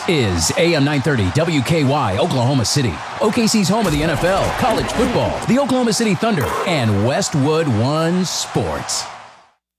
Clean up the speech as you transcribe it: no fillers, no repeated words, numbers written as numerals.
is AM 930 WKY, Oklahoma City. OKC's home of the NFL, college football, the Oklahoma City Thunder, and Westwood One Sports.